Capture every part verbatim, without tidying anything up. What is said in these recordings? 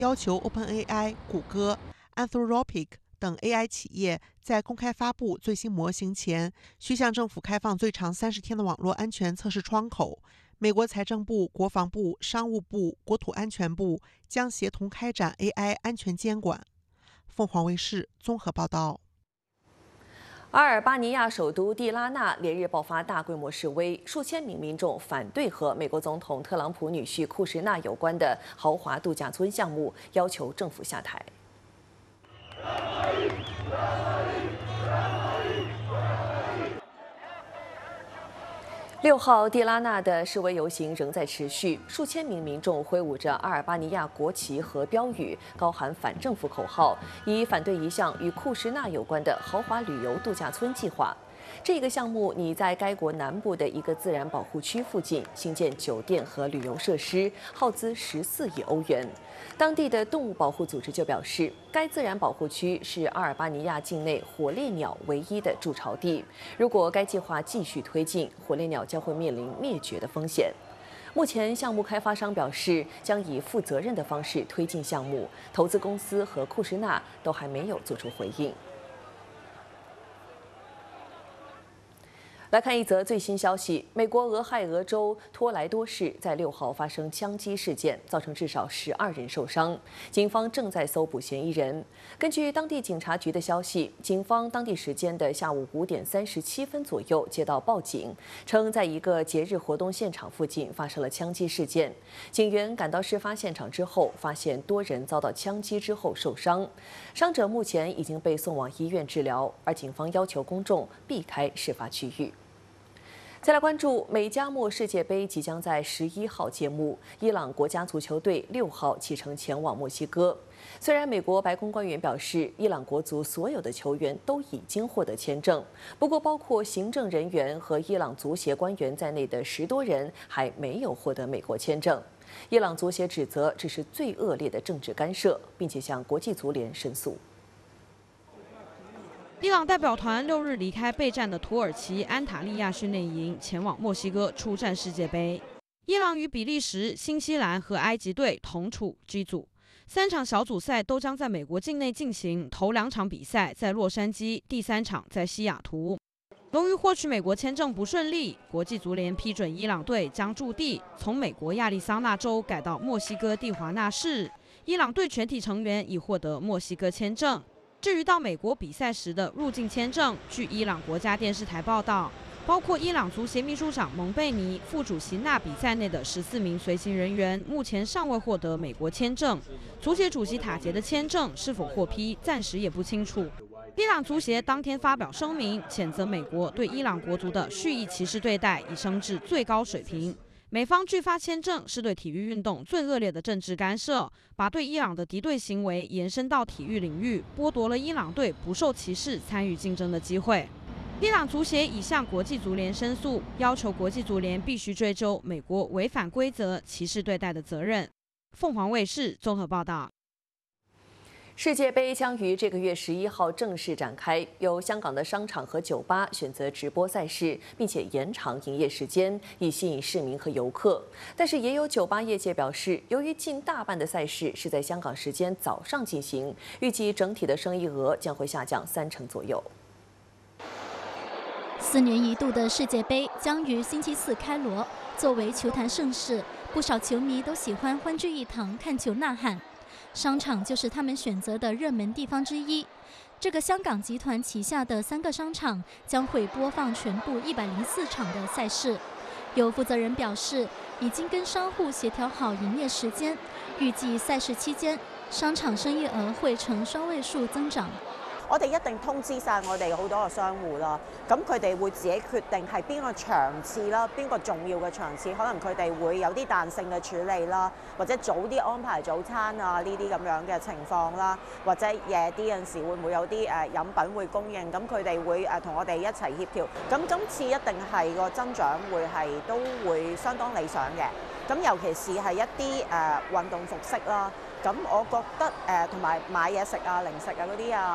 要求 OpenAI、谷歌、Anthropic 等 A I 企业在公开发布最新模型前，需向政府开放最长三十天的网络安全测试窗口。美国财政部、国防部、商务部、国土安全部将协同开展 A I 安全监管。凤凰卫视综合报道。 阿尔巴尼亚首都蒂拉纳连日爆发大规模示威，数千名民众反对和美国总统特朗普女婿库什纳有关的豪华度假村项目，要求政府下台。六号，蒂拉纳的示威游行仍在持续，数千名民众挥舞着阿尔巴尼亚国旗和标语，高喊反政府口号，以反对一项与库什纳有关的豪华旅游度假村计划。这个项目拟在该国南部的一个自然保护区附近兴建酒店和旅游设施，耗资十四亿欧元。当地的动物保护组织就表示，该自然保护区是阿尔巴尼亚境内火烈鸟唯一的筑巢地。如果该计划继续推进，火烈鸟将会面临灭绝的风险。目前，项目开发商表示将以负责任的方式推进项目，投资公司和库什纳都还没有做出回应。来看一则最新消息：美国俄亥俄州托莱多市在六号发生枪击事件，造成至少十二人受伤。警方正在搜捕嫌疑人。根据当地警察局的消息，警方当地时间的下午五点三十七分左右接到报警，称在一个节日活动现场附近发生了枪击事件。警员赶到事发现场之后，发现多人遭到枪击之后受伤，伤者目前已经被送往医院治疗，而警方要求公众避开事发区域。再来关注美加墨世界杯即将在十一号揭幕，伊朗国家足球队六号启程前往墨西哥。虽然美国白宫官员表示，伊朗国足所有的球员都已经获得签证，不过包括行政人员和伊朗足协官员在内的十多人还没有获得美国签证。伊朗足协指责这是最恶劣的政治干涉，并且向国际足联申诉。 伊朗代表团六日离开备战的土耳其安塔利亚训练营，前往墨西哥出战世界杯。伊朗与比利时、新西兰和埃及队同处 G 组，三场小组赛都将在美国境内进行，头两场比赛在洛杉矶，第三场在西雅图。由于获取美国签证不顺利，国际足联批准伊朗队将驻地从美国亚利桑那州改到墨西哥蒂华纳市。伊朗队全体成员已获得墨西哥签证。至于到美国比赛时的入境签证，据伊朗国家电视台报道，包括伊朗足协秘书长蒙贝尼、副主席纳比在内的十四名随行人员，目前尚未获得美国签证。足协主席塔杰的签证是否获批，暂时也不清楚。伊朗足协当天发表声明，谴责美国对伊朗国足的蓄意歧视对待已升至最高水平。美方拒发签证是对体育运动最恶劣的政治干涉，把对伊朗的敌对行为延伸到体育领域，剥夺了伊朗队不受歧视参与竞争的机会。伊朗足协已向国际足联申诉，要求国际足联必须追究美国违反规则、歧视对待的责任。凤凰卫视综合报道。 世界杯将于这个月十一号正式展开，由香港的商场和酒吧选择直播赛事，并且延长营业时间，以吸引市民和游客。但是，也有酒吧业界表示，由于近大半的赛事是在香港时间早上进行，预计整体的生意额将会下降三成左右。 四年一度的世界杯将于星期四开锣，作为球坛盛事，不少球迷都喜欢欢聚一堂看球呐喊。商场就是他们选择的热门地方之一。这个香港集团旗下的三个商场将会播放全部一百零四场的赛事。有负责人表示，已经跟商户协调好营业时间，预計賽事期間，商場生意額會呈雙位數增長。 我哋一定通知晒我哋好多個商戶啦，咁佢哋會自己決定係邊個場次啦，邊個重要嘅場次，可能佢哋會有啲彈性嘅處理啦，或者早啲安排早餐啊呢啲咁樣嘅情況啦，或者夜啲有陣時會唔會有啲誒飲品會供應，咁佢哋會誒同我哋一齊協調，咁今次一定係個增長會係都會相當理想嘅，咁尤其是係一啲誒運動服飾啦，咁我覺得誒同埋買嘢食啊、零食啊嗰啲啊。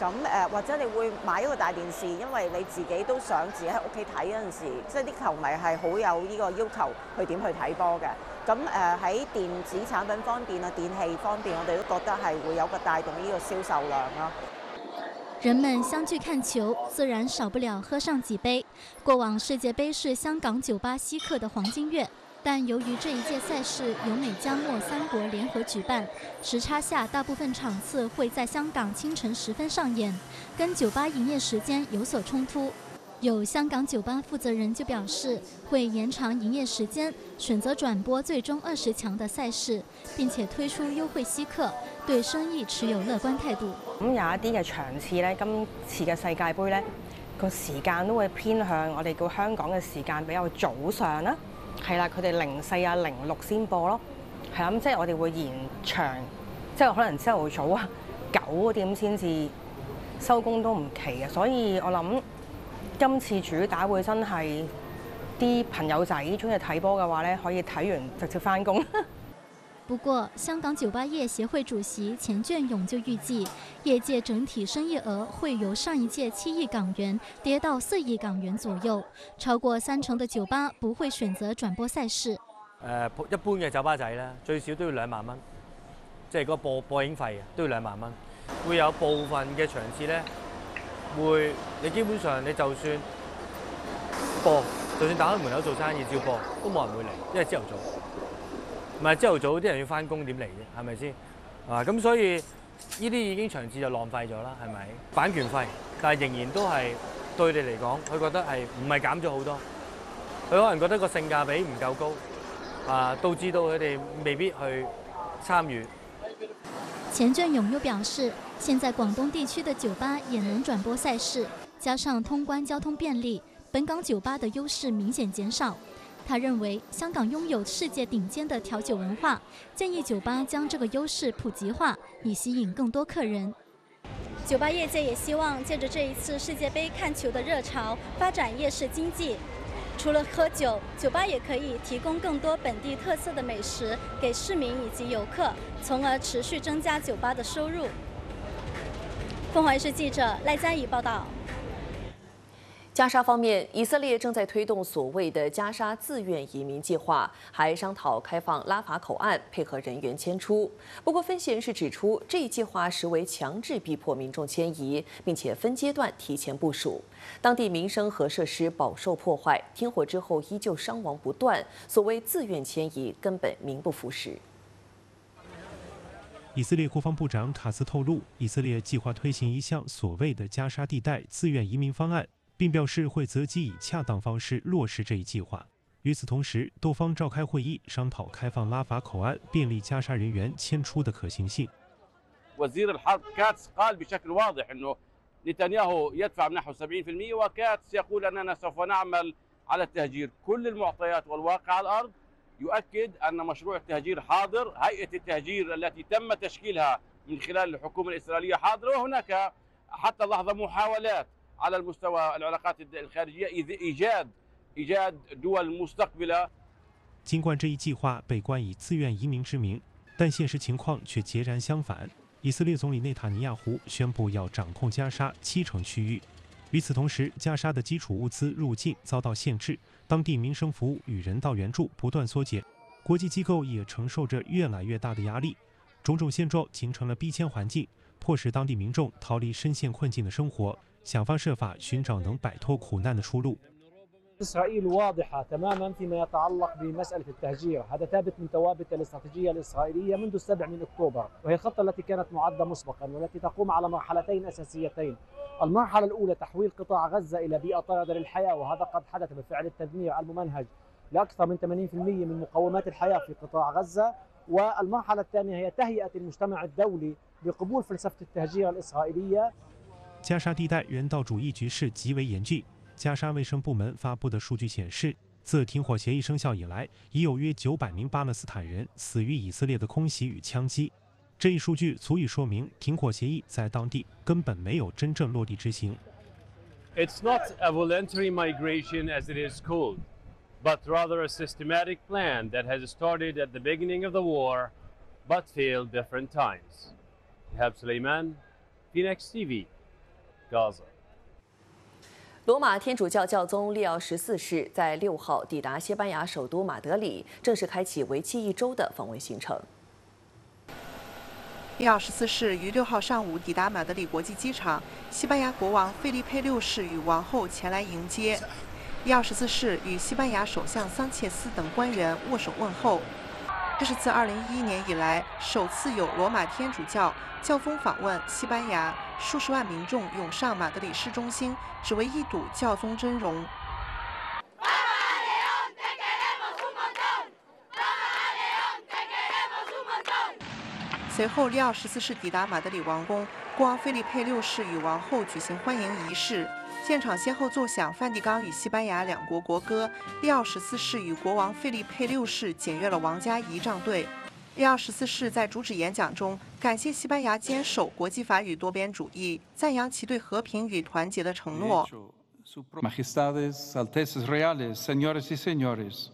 咁誒或者你會買一個大電視，因為你自己都想自己喺屋企睇嗰陣時，即係啲球迷係好有呢個要求去點去睇波嘅。咁誒喺電子產品方面啊、電器方面，我哋都覺得係會有個帶動呢個銷售量咯。 人们相聚看球，自然少不了喝上几杯。过往世界杯是香港酒吧稀客的黄金月，但由于这一届赛事由美加墨三国联合举办，时差下大部分场次会在香港清晨时分上演，跟酒吧营业时间有所冲突。有香港酒吧负责人就表示，会延长营业時間，選擇轉播最終二十強的賽事，並且推出優惠稀客，對生意持有樂觀態度。 咁有一啲嘅場次咧，今次嘅世界盃咧個時間都會偏向我哋叫香港嘅時間比較早上啦，係啦，佢哋零四啊零六先播咯，係啦，咁即係我哋會延長，即係可能朝頭早啊九點先至收工都唔奇嘅，所以我諗。今次主打會真係啲朋友仔中意睇波嘅話咧，可以睇完直接翻工。 不過，香港酒吧業協會主席錢隽永就預計，業界整體生意額會由上一屆七億港元跌到四億港元左右，超過三成的酒吧不會選擇轉播賽事。 誒，一般嘅酒吧仔咧，最少都要兩萬蚊，即係嗰個播播映費都要兩萬蚊。會有部分嘅場次咧。會，你基本上你就算播，就算打開門口做生意照播，都冇人會嚟，因為朝頭早，唔係朝頭早啲人要翻工點嚟啫，係咪先？啊，咁所以呢啲已經場次就浪費咗啦，係咪？版權費，但係仍然都係對你嚟講，佢覺得係唔係減咗好多？佢可能覺得個性價比唔夠高，啊，導致到佢哋未必去參與。 錢隽永又表示，現在廣東地區的酒吧也能轉播賽事，加上通關交通便利，本港酒吧的優勢明顯減少。他認為香港擁有世界頂尖的調酒文化，建議酒吧將這個優勢普及化，以吸引更多客人。 酒吧業界也希望借着這一次世界盃看球的熱潮，發展夜市經濟。除了喝酒，酒吧也可以提供更多本地特色的美食給市民以及遊客，從而持續增加酒吧的收入。鳳凰衛視記者賴嘉怡報道。 加沙方面，以色列正在推動所謂的加沙自願移民計劃，還商討開放拉法口岸，配合人員遷出。不過，分析人士指出，這一計劃實為強制逼迫民眾遷移，並且分階段提前部署。當地民生和設施飽受破壞，停火之後依舊傷亡不斷，所謂自願遷移根本名不符實。 以色列國防部長卡斯透露，以色列計劃推行一項所謂的加沙地帶自願移民方案。並表示會擇機以恰當方式落實這一計劃。與此同時，多方召開會議，商討開放拉法口岸，便利加沙人員遷出的可行性。 وزير الحرب كاتس قال بشكل واضح إنه نتنياهو يدفع نحو سبعين بالمئة وكاتس يقول أننا سوف نعمل على التهجير. كل المعطيات والواقع على الأرض يؤكد أن مشروع التهجير حاضر. هيئة التهجير التي تم تشكيلها من خلال الحكومة الإسرائيلية حاضرة، وهناك حتى اللحظة محاولات على المستوى العلاقات الخارجية إيجاد إيجاد دول مستقبلة。 儘管這一計劃被冠以自願移民之名，但現實情況卻截然相反。以色列總理內塔尼亞胡宣布要掌控加沙七成區域。與此同時，加沙的基礎物資入境遭到限制，當地民生服務與人道援助不斷縮減，國際機構也承受着越來越大的壓力。種種現狀形成了逼遷環境，迫使當地民眾逃離深陷困境的生活。想方設法尋找能擺脫苦難的出路。 إسرائيل واضحة تماما فيما يتعلق بمسألة التهجير، هذا ثابت من ثوابت الاستراتيجية الإسرائيلية منذ السابع من أكتوبر، وهي الخطة التي كانت معدة مسبقا والتي تقوم على مرحلتين أساسيتين. المرحلة الأولى تحويل قطاع غزة إلى بيئة طاردة للحياة، وهذا قد حدث بفعل التدمير الممنهج لأكثر من ثمانين بالمئة من مقومات الحياة في قطاع غزة. والمرحلة الثانية هي تهيئة المجتمع الدولي بقبول فلسفة التهجير الإسرائيلية。 加沙地帶人道主義局勢極為嚴峻。加沙衛生部門發布的數據顯示，自停火協議生效以來，已有約九百名巴勒斯坦人死於以色列的空襲與槍擊。這一數據足以說明停火協議在當地根本沒有真正落地執行。 It's not a voluntary migration as it is called, but rather a systematic plan that has started at the beginning of the war, but failed different times. Ihab Suleiman, Phoenix T V, Gaza. 罗马天主教教宗利奥十四世在六号抵达西班牙首都马德里，正式开启为期一周的访问行程。 利奥十四世于六号上午抵达马德里国际机场，西班牙国王费利佩六世与王后前来迎接。利奥十四世与西班牙首相桑切斯等官员握手问候。这是自二零一一年以来首次有罗马天主教教宗访问西班牙，数十万民众涌上马德里市中心，只为一睹教宗真容。随后，利奥十四世抵达马德里王宫，国王费利佩六世与王后举行欢迎仪式。现场先后奏响梵蒂冈与西班牙两国国歌，利奥十四世与国王费利佩六世检阅了王家仪仗队。利奥十四世在主旨演讲中感谢西班牙坚守国际法与多边主义，赞扬其对和平与团结的承诺。 Majestades, Altezas Reales, Señores y Señores,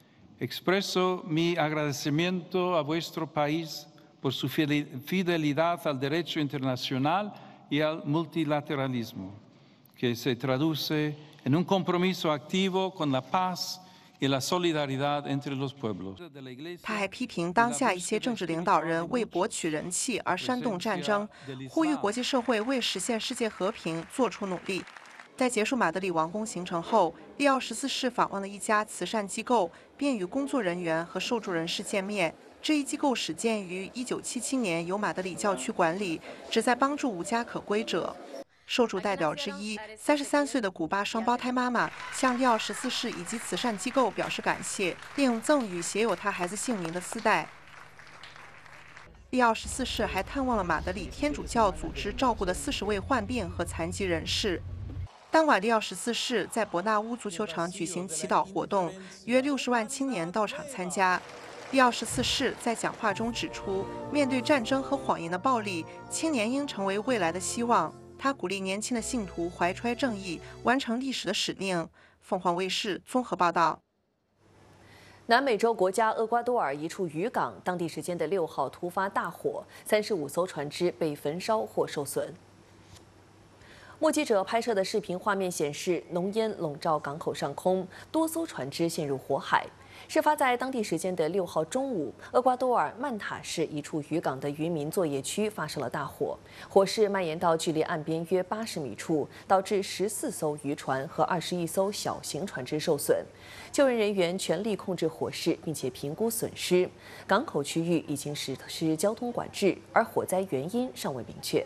expreso mi agradecimiento a vuestro país por su fidelidad al derecho internacional y al multilateralismo, que se traduce en un compromiso activo con la paz y la solidaridad entre los pueblos. 他还批评当下一些政治领导人为博取人气而煽动战争，呼吁国际社会为实现世界和平做出努力。在结束马德里王宫行程后，利奥十四世访问了一家慈善机构，并与工作人员和受助人士见面。这一机构始建于一九七七年，由马德里教区管理，旨在帮助无家可归者。受助代表之一，三十三岁的古巴双胞胎妈妈向利奥十四世以及慈善机构表示感谢，并赠予写有他孩子姓名的丝带。利奥十四世还探望了马德里天主教组织照顾的四十位患病和残疾人士。当晚，利奥十四世在伯纳乌足球场举行祈祷活动，约六十万青年到场参加。利奥十四世在讲话中指出，面对战争和谎言的暴力，青年应成为未来的希望。他鼓励年轻的信徒怀揣正义，完成历史的使命。凤凰卫视综合报道。 南美洲国家厄瓜多尔一处渔港，当地时间的六号突发大火，三十五艘船只被焚烧或受损。目击者拍摄的视频画面显示，浓烟笼罩港口上空，多艘船只陷入火海。事发在当地时间的六号中午，厄瓜多尔曼塔市一处渔港的渔民作业区发生了大火，火势蔓延到距离岸边约八十米处，导致十四艘渔船和二十一艘小型船只受损。救援人员全力控制火势，并且评估损失。港口区域已经实施交通管制，而火灾原因尚未明确。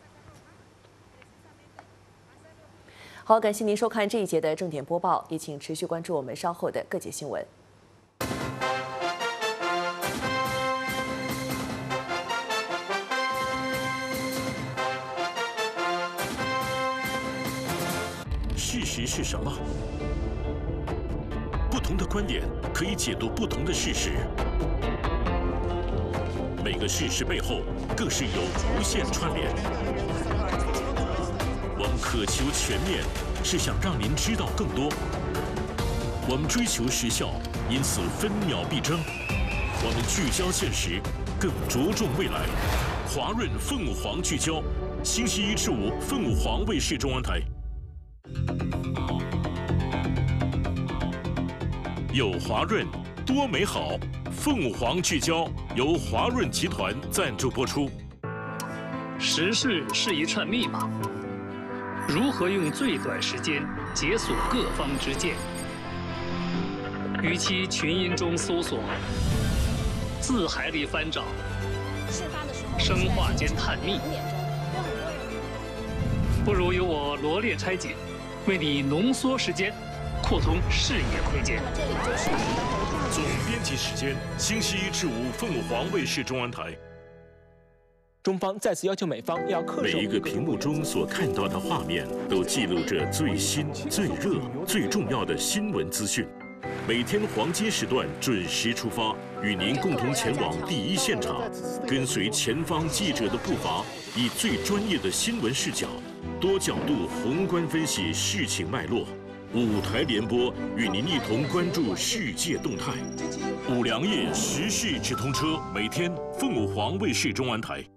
好，感谢您收看这一节的正点播报，也请持续关注我们稍后的各节新闻。 事实是什么？不同的观点可以解读不同的事实，每个事实背后更是有无限串联。我们渴求全面，是想让您知道更多。我们追求时效，因此分秒必争。我们聚焦现实，更着重未来。华润凤凰聚焦，星期一至五凤凰卫视中文台。有华润，多美好。凤凰聚焦由华润集团赞助播出。 时事是一串密码，如何用最短时间解锁各方之见？与其群音中搜索，字海里翻找，生化间探秘，不如由我罗列拆解，为你浓缩时间，扩通视野空间。 总编辑时间：星期一至五，凤凰卫视中文台。 中方再次要求美方要恪守。 每一个屏幕中所看到的画面，都记录着最新、最热、最重要的新闻资讯。每天黄金时段准时出发，与您共同前往第一现场，跟随前方记者的步伐，以最专业的新闻视角，多角度宏观分析事情脉络。五台联播与您一同关注世界动态。五粮液时事直通车，每天凤凰卫视中文台。